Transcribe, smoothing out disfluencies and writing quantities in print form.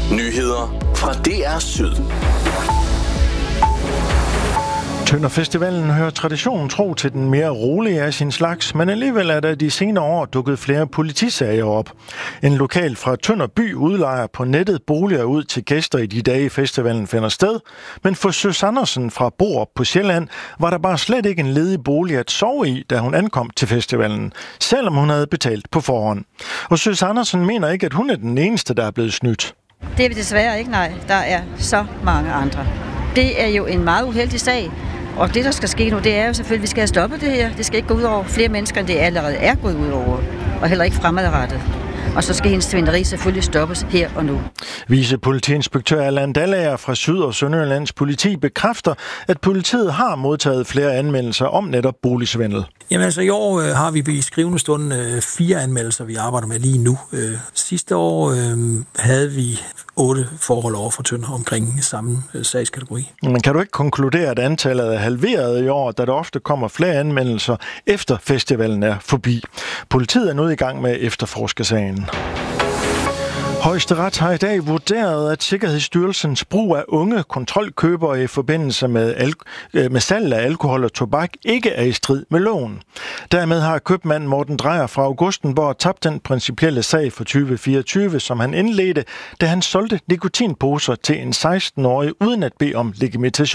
Nyheder fra DR Syd. Tønder Festivalen hører traditionen tro til den mere rolige af sin slags, men alligevel er der de senere år dukket flere politisager op. En lokal fra Tønder by udlejer på nettet boliger ud til gæster i de dage festivalen finder sted, men for Søs Andersen fra Borup på Sjælland var der bare slet ikke en ledig bolig at sove i, da hun ankom til festivalen, selvom hun havde betalt på forhånd. Og Søs Andersen mener ikke, at hun er den eneste, der er blevet snydt. Det er vi desværre ikke, nej. Der er så mange andre. Det er jo en meget uheldig sag. Og det, der skal ske nu, det er jo selvfølgelig, at vi skal have stoppet det her. Det skal ikke gå ud over flere mennesker, end det allerede er gået ud over. Og heller ikke fremadrettet. Og så skal hendes svinderi selvfølgelig stoppes her og nu. Vicepolitiinspektør Allan Dallager fra Syd- og Sønderjyllands politi bekræfter, at politiet har modtaget flere anmeldelser om netop boligsvindel. Jamen altså i år har vi i skrivende stund 4 anmeldelser, vi arbejder med lige nu. Sidste år havde vi 8 forhold over for Tønder omkring samme sagskategori. Men kan du ikke konkludere, at antallet er halveret i år, da der ofte kommer flere anmeldelser efter festivalen er forbi? Politiet er nu i gang med at efterforske sagen. Højesteret har i dag vurderet, at Sikkerhedsstyrelsens brug af unge kontrolkøbere i forbindelse med salg af alkohol og tobak ikke er i strid med loven. Dermed har købmand Morten Drejer fra Augustenborg tabt den principielle sag for 2024, som han indledte, da han solgte nikotinposer til en 16-årig uden at bede om legitimation.